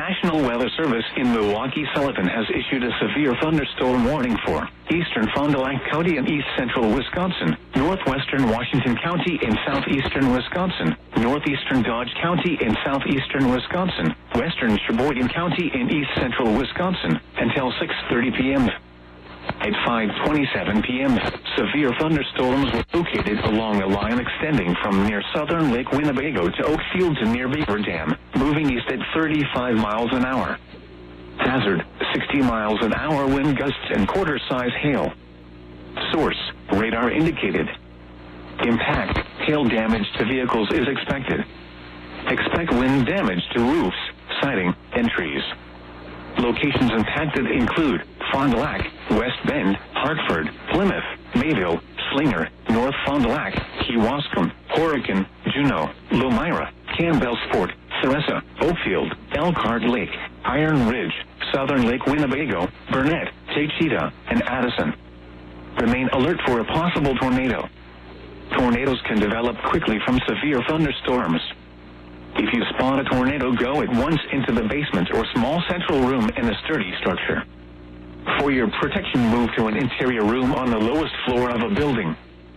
National Weather Service in Milwaukee-Sullivan has issued a severe thunderstorm warning for eastern Fond du Lac County and east central Wisconsin, northwestern Washington County and southeastern Wisconsin, northeastern Dodge County and southeastern Wisconsin, western Sheboygan County and east central Wisconsin until 6:30 p.m. At 5:27 p.m., severe thunderstorms were located along a line extending from near southern Lake Winnebago to Oakfield to near Beaver Dam, moving east at 35 miles an hour. Hazard, 60 miles an hour wind gusts and quarter-size hail. Source, radar indicated. Impact, hail damage to vehicles is expected. Expect wind damage to roofs, siding, and trees. Locations impacted include Fond du Lac, West Bend, Hartford, Plymouth, Mayville, Slinger, North Fond du Lac, Kewaskum, Horicon, Juneau, Lomira, Campbellsport, Theresa, Oakfield, Elkhart Lake, Iron Ridge, Southern Lake Winnebago, Burnett, Taycheedah, and Addison. Remain alert for a possible tornado. Tornadoes can develop quickly from severe thunderstorms. If you spot a tornado, go at once into the basement or small central room in a sturdy structure. For your protection, move to an interior room on the lowest floor of a building.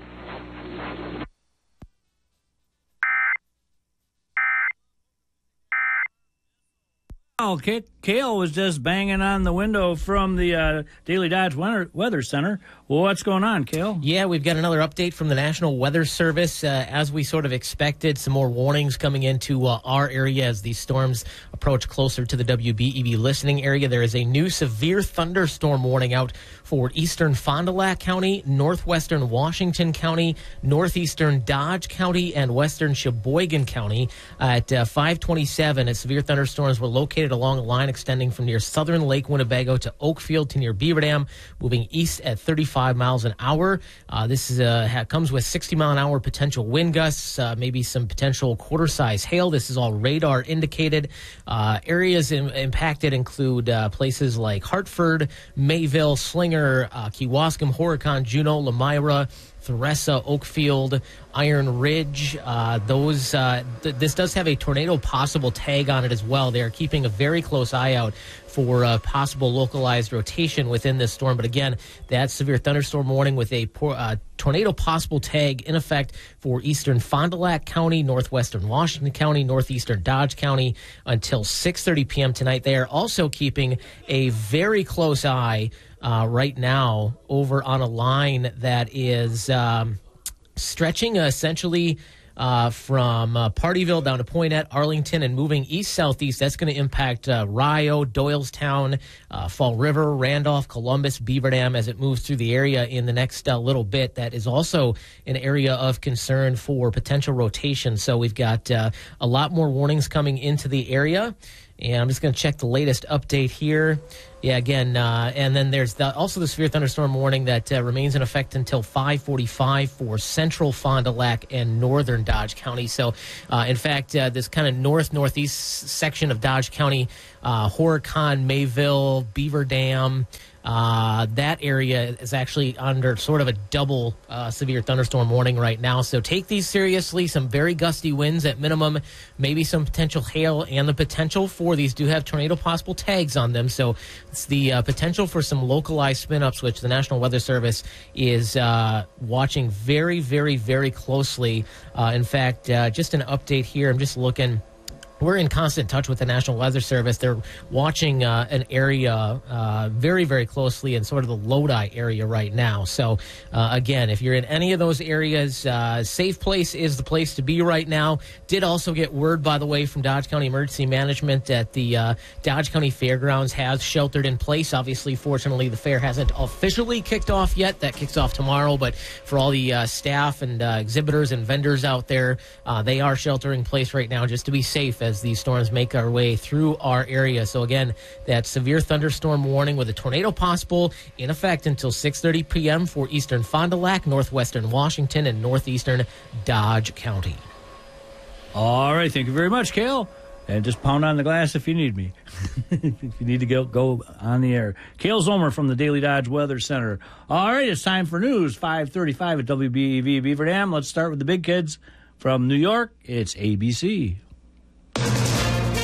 Okay, Cale was just banging on the window from the Daily Dodge Weather Center. Well, what's going on, Cale? Yeah, we've got another update from the National Weather Service. As we sort of expected, some more warnings coming into our area as these storms approach closer to the WBEV listening area. There is a new severe thunderstorm warning out for eastern Fond du Lac County, northwestern Washington County, northeastern Dodge County, and western Sheboygan County. At 5:27, severe thunderstorms were located along a line extending from near southern Lake Winnebago to Oakfield to near Beaver Dam, moving east at 35 miles an hour. This comes with 60-mile-an-hour potential wind gusts, maybe some potential quarter-size hail. This is all radar indicated. Areas impacted include places like Hartford, Mayville, Slinger, Kewaskum, Horicon, Juneau, Lomira, Theresa, Oakfield, Iron Ridge. This does have a tornado possible tag on it as well. They are keeping a very close eye out for possible localized rotation within this storm. But again, that severe thunderstorm warning with a tornado possible tag in effect for eastern Fond du Lac County, northwestern Washington County, northeastern Dodge County until 6:30 p.m. tonight. They are also keeping a very close eye right now over on a line that is stretching essentially from Partyville down to Poinette, Arlington, and moving east-southeast. That's going to impact Rio, Doylestown, Fall River, Randolph, Columbus, Beaver Dam as it moves through the area in the next little bit. That is also an area of concern for potential rotation. So we've got a lot more warnings coming into the area. And I'm just going to check the latest update here. Yeah, again, and then there's also the severe thunderstorm warning that remains in effect until 5:45 for central Fond du Lac and northern Dodge County. So, in fact, this kind of northeast section of Dodge County, Horicon, Mayville, Beaver Dam, that area is actually under sort of a double severe thunderstorm warning right now. So take these seriously. Some very gusty winds at minimum, maybe some potential hail, and the potential for these do have tornado possible tags on them. So it's the potential for some localized spin-ups, which the National Weather Service is watching very, very, very closely. In fact, just an update here. I'm just looking. We're in constant touch with the National Weather Service. They're watching an area very, very closely in sort of the Lodi area right now. So, again, if you're in any of those areas, safe place is the place to be right now. Did also get word, by the way, from Dodge County Emergency Management that the Dodge County Fairgrounds has sheltered in place. Obviously, fortunately, the fair hasn't officially kicked off yet. That kicks off tomorrow. But for all the staff and exhibitors and vendors out there, they are sheltering in place right now just to be safe as these storms make our way through our area. So again, that severe thunderstorm warning with a tornado possible in effect until 6:30 p.m. for eastern Fond du Lac, northwestern Washington, and northeastern Dodge County. All right, thank you very much, Cale. And just pound on the glass if you need me. If you need to go on the air. Cale Zomer from the Daily Dodge Weather Center. All right, it's time for news, 5:35 at WBEV Beaver Dam. Let's start with the big kids from New York. It's ABC.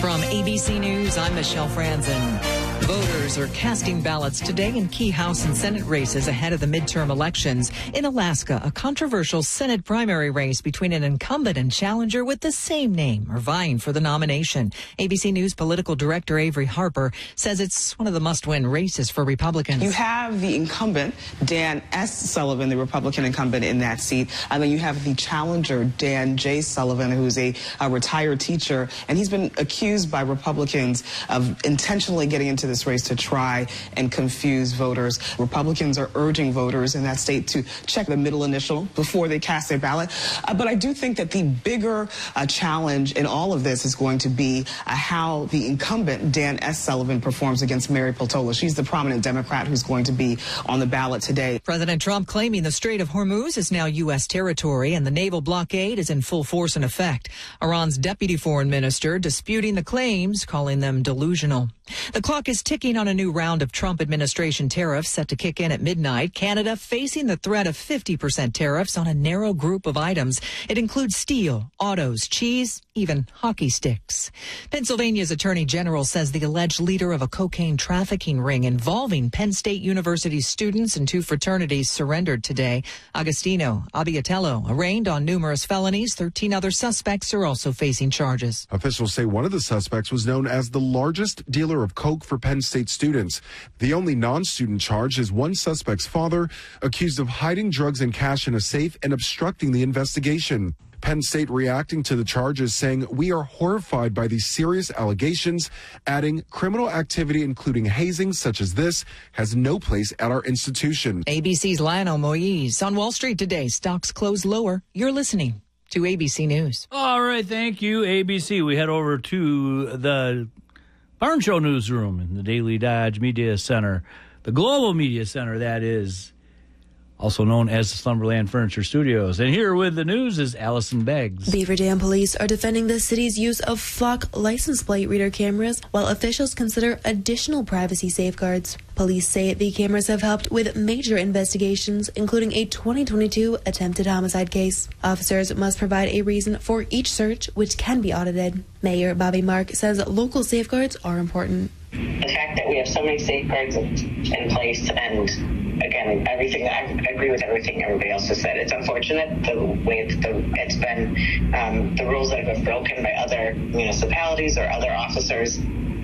From ABC News, I'm Michelle Franzen. Voters are casting ballots today in key House and Senate races ahead of the midterm elections. In Alaska, a controversial Senate primary race between an incumbent and challenger with the same name are vying for the nomination. ABC News political director Avery Harper says it's one of the must-win races for Republicans. You have the incumbent, Dan S. Sullivan, the Republican incumbent in that seat. And then you have the challenger, Dan J. Sullivan, who's a retired teacher. And he's been accused by Republicans of intentionally getting into this race to try and confuse voters. Republicans are urging voters in that state to check the middle initial before they cast their ballot. But I do think that the bigger challenge in all of this is going to be how the incumbent, Dan S. Sullivan, performs against Mary Peltola. She's the prominent Democrat who's going to be on the ballot today. President Trump claiming the Strait of Hormuz is now U.S. territory and the naval blockade is in full force and effect. Iran's deputy foreign minister disputing the claims, calling them delusional. The clock is ticking on a new round of Trump administration tariffs set to kick in at midnight. Canada facing the threat of 50% tariffs on a narrow group of items. It includes steel, autos, cheese, even hockey sticks. Pennsylvania's Attorney General says the alleged leader of a cocaine trafficking ring involving Penn State University students and two fraternities surrendered today. Agostino Abiatello, arraigned on numerous felonies. 13 other suspects are also facing charges. Officials say one of the suspects was known as the largest dealer of coke for Penn State students. The only non-student charge is one suspect's father, accused of hiding drugs and cash in a safe and obstructing the investigation. Penn State reacting to the charges, saying, "We are horrified by these serious allegations," adding, "Criminal activity, including hazing such as this, has no place at our institution." ABC's Lionel Moise. On Wall Street today, stocks close lower. You're listening to ABC News. All right, thank you, ABC. We head over to the Barn Show newsroom in the Daily Dodge Media Center, the Global Media Center, that is, also known as the Slumberland Furniture Studios. And here with the news is Allison Beggs. Beaver Dam police are defending the city's use of flock license plate reader cameras while officials consider additional privacy safeguards. Police say the cameras have helped with major investigations, including a 2022 attempted homicide case. Officers must provide a reason for each search, which can be audited. Mayor Bobby Mark says local safeguards are important. The fact that we have so many safeguards in place, and again, I agree with everything everybody else has said. It's unfortunate the way it's been, the rules that have been broken by other municipalities or other officers.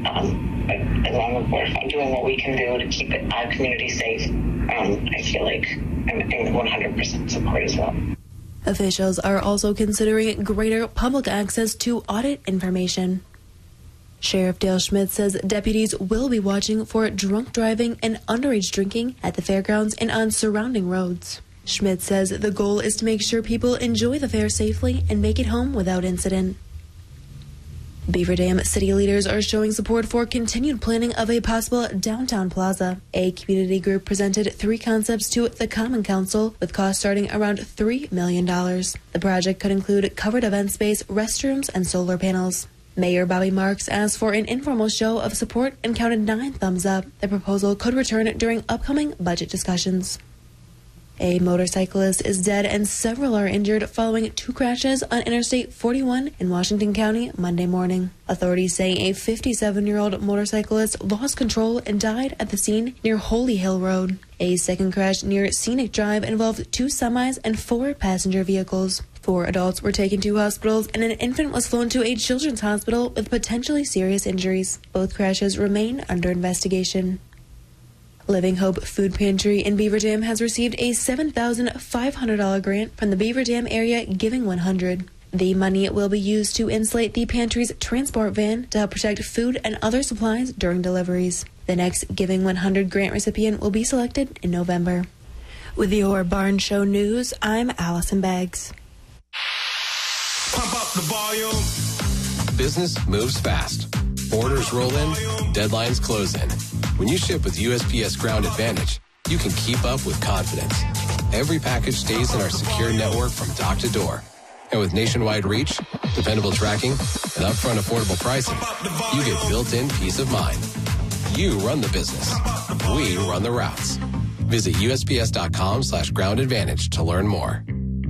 But as long as we're doing what we can do to keep our community safe, I feel like I'm in 100% support as well. Officials are also considering greater public access to audit information. Sheriff Dale Schmidt says deputies will be watching for drunk driving and underage drinking at the fairgrounds and on surrounding roads. Schmidt says the goal is to make sure people enjoy the fair safely and make it home without incident. Beaver Dam city leaders are showing support for continued planning of a possible downtown plaza. A community group presented 3 concepts to the Common Council with costs starting around $3 million. The project could include covered event space, restrooms, and solar panels. Mayor Bobby Marks asked for an informal show of support and counted 9 thumbs up. The proposal could return during upcoming budget discussions. A motorcyclist is dead and several are injured following 2 crashes on Interstate 41 in Washington County Monday morning. Authorities say a 57-year-old motorcyclist lost control and died at the scene near Holy Hill Road. A second crash near Scenic Drive involved 2 semis and 4 passenger vehicles. 4 adults were taken to hospitals and an infant was flown to a children's hospital with potentially serious injuries. Both crashes remain under investigation. Living Hope Food Pantry in Beaver Dam has received a $7,500 grant from the Beaver Dam Area Giving 100. The money will be used to insulate the pantry's transport van to help protect food and other supplies during deliveries. The next Giving 100 grant recipient will be selected in November. With your Barn Show News, I'm Allison Beggs. Pump up the volume. Business moves fast. Orders roll in, deadlines close in. When you ship with USPS Ground Advantage, you can keep up with confidence. Every package stays in our secure network from dock to door. And with nationwide reach, dependable tracking, and upfront affordable pricing, you get built-in peace of mind. You run the business. We run the routes. Visit USPS.com/Ground Advantage to learn more.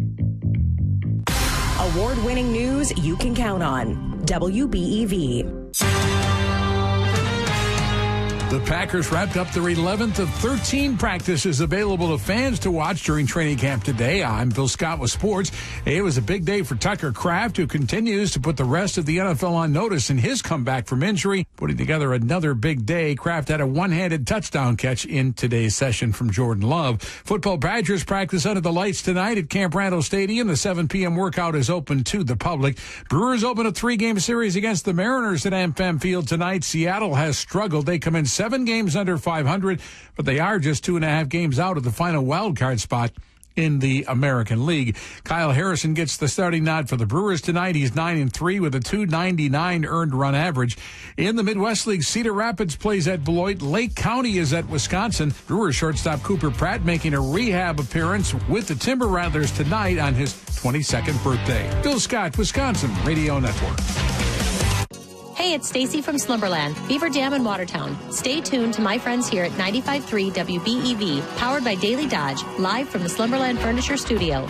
Award-winning news you can count on. WBEV. The Packers wrapped up their 11th of 13 practices available to fans to watch during training camp today. I'm Bill Scott with sports. It was a big day for Tucker Kraft, who continues to put the rest of the NFL on notice in his comeback from injury. Putting together another big day, Kraft had a one-handed touchdown catch in today's session from Jordan Love. Football Badgers practice under the lights tonight at Camp Randall Stadium. The 7 p.m. workout is open to the public. Brewers open a 3-game series against the Mariners at AmFam Field tonight. Seattle has struggled. They come in 7 games under 500, but they are just 2.5 games out of the final wild card spot in the American League. Kyle Harrison gets the starting nod for the Brewers tonight. He's 9-3 with a .299 earned run average. In the Midwest League, Cedar Rapids plays at Beloit. Lake County is at Wisconsin. Brewers shortstop Cooper Pratt making a rehab appearance with the Timber Rattlers tonight on his 22nd birthday. Bill Scott, Wisconsin Radio Network. Hey, it's Stacy from Slumberland, Beaver Dam in Watertown. Stay tuned to my friends here at 95.3 WBEV, powered by Daily Dodge, live from the Slumberland Furniture Studio.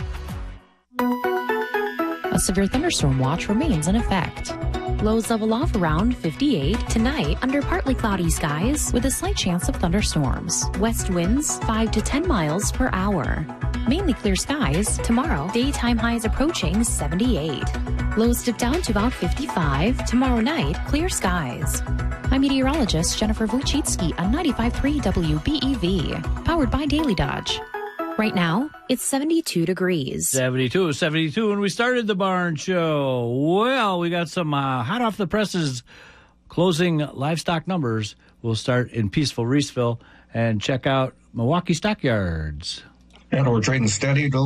A severe thunderstorm watch remains in effect. Lows level off around 58 tonight under partly cloudy skies with a slight chance of thunderstorms. West winds 5 to 10 miles per hour. Mainly clear skies tomorrow. Daytime highs approaching 78. Lows dip down to about 55. Tomorrow night, clear skies. I'm meteorologist Jennifer Wojcicki on 95.3 WBEV, powered by Daily Dodge. Right now, it's 72 degrees. 72 when we started the Barn Show. Well, we got some hot off the presses closing livestock numbers. We'll start in peaceful Reeseville and check out Milwaukee Stockyards. And we're trading steady.